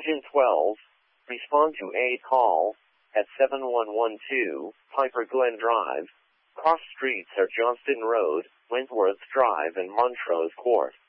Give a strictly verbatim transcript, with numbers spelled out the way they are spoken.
Agent twelve, respond to a call at seven one one two, Piper Glen Drive. Cross streets are Johnston Road, Wentworth Drive, and Montrose Court.